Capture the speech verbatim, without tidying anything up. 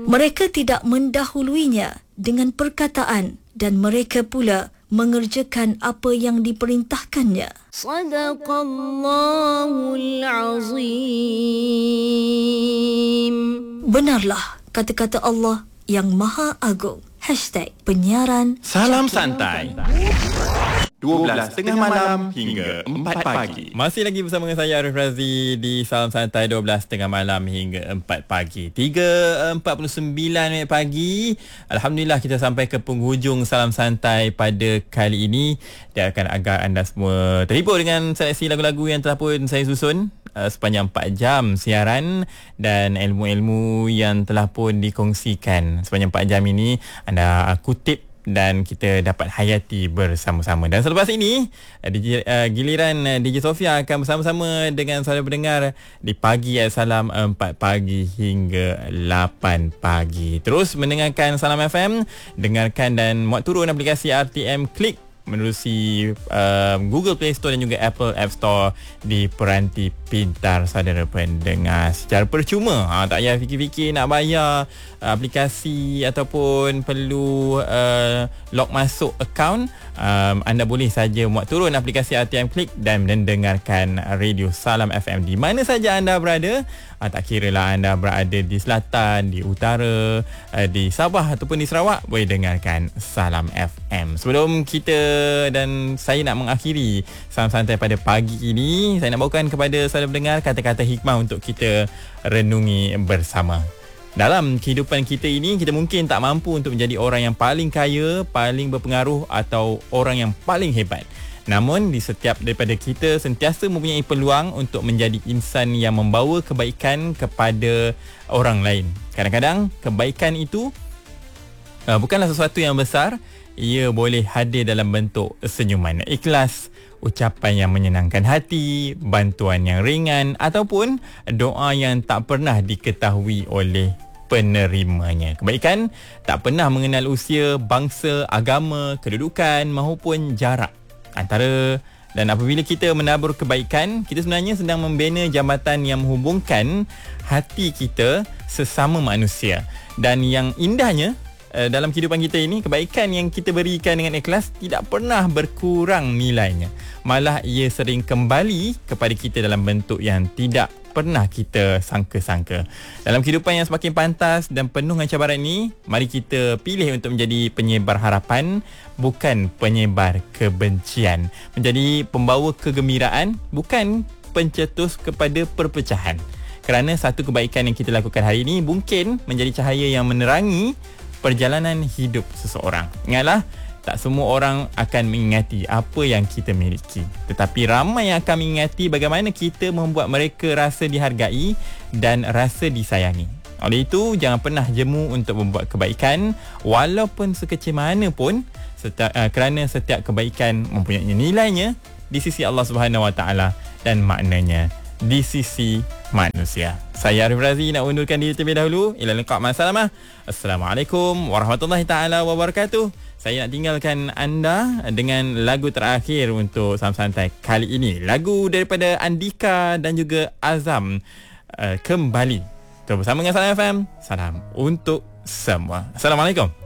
Mereka tidak mendahuluinya dengan perkataan dan mereka pula mengerjakan apa yang diperintahkannya. Sadaqallahul Azim. Benarlah kata-kata Allah yang Maha Agung. Hashtag penyiaran Salam Santai. dua belas tiga puluh malam hingga empat pagi. Masih lagi bersama dengan saya Arif Razi di Salam Santai dua belas tiga puluh malam hingga empat pagi. tiga empat puluh sembilan minit pagi. Alhamdulillah kita sampai ke penghujung Salam Santai pada kali ini. Dia akan agar anda semua terhibur dengan seleksi lagu-lagu yang telah pun saya susun uh, sepanjang empat jam siaran dan ilmu-ilmu yang telah pun dikongsikan sepanjang empat jam ini anda uh, kutip dan kita dapat hayati bersama-sama. Dan selepas ini D J, uh, giliran uh, D J Sofia akan bersama-sama dengan saudara pendengar di pagi Salam empat pagi hingga lapan pagi. Terus mendengarkan Salam F M, dengarkan dan muat turun aplikasi R T M Klik menerusi uh, Google Play Store dan juga Apple App Store di peranti pintar saudara pendengar secara percuma. Ha, tak payah fikir-fikir nak bayar uh, aplikasi ataupun perlu uh, log masuk akaun. Um, anda boleh saja muat turun aplikasi R T M Klik dan mendengarkan radio Salam F M di mana saja anda berada. Ha, tak kira lah anda berada di selatan, di utara, uh, di Sabah ataupun di Sarawak, boleh dengarkan Salam F M. Sebelum kita dan saya nak mengakhiri Salam Santai pada pagi ini, saya nak bawakan kepada saudara pendengar kata-kata hikmah untuk kita renungi bersama. Dalam kehidupan kita ini, kita mungkin tak mampu untuk menjadi orang yang paling kaya, paling berpengaruh atau orang yang paling hebat. Namun di setiap daripada kita sentiasa mempunyai peluang untuk menjadi insan yang membawa kebaikan kepada orang lain. Kadang-kadang kebaikan itu uh, bukanlah sesuatu yang besar. Ia boleh hadir dalam bentuk senyuman ikhlas, ucapan yang menyenangkan hati, bantuan yang ringan ataupun doa yang tak pernah diketahui oleh penerimanya. Kebaikan tak pernah mengenal usia, bangsa, agama, kedudukan maupun jarak antara. Dan apabila kita menabur kebaikan, kita sebenarnya sedang membina jambatan yang menghubungkan hati kita sesama manusia. Dan yang indahnya dalam kehidupan kita ini, kebaikan yang kita berikan dengan ikhlas tidak pernah berkurang nilainya. Malah ia sering kembali kepada kita dalam bentuk yang tidak pernah kita sangka-sangka. Dalam kehidupan yang semakin pantas dan penuh dengan cabaran ini, mari kita pilih untuk menjadi penyebar harapan, bukan penyebar kebencian. Menjadi pembawa kegembiraan, bukan pencetus kepada perpecahan. Kerana satu kebaikan yang kita lakukan hari ini mungkin menjadi cahaya yang menerangi perjalanan hidup seseorang. Ingatlah, tak semua orang akan mengingati apa yang kita miliki, tetapi ramai yang akan mengingati bagaimana kita membuat mereka rasa dihargai dan rasa disayangi. Oleh itu, jangan pernah jemu untuk membuat kebaikan walaupun sekecil mana pun, setiap, uh, kerana setiap kebaikan mempunyai nilainya di sisi Allah Subhanahu Wa Taala dan maknanya di sisi manusia. Saya Arif Razi nak undurkan diri terlebih dahulu. Ila liqa' ma'asalamah. Assalamualaikum warahmatullahi taala wabarakatuh. Saya nak tinggalkan anda dengan lagu terakhir untuk Salam Santai kali ini. Lagu daripada Andika dan juga Azam, uh, Kembali. Terus bersama dengan Salam F M. Salam untuk semua. Assalamualaikum.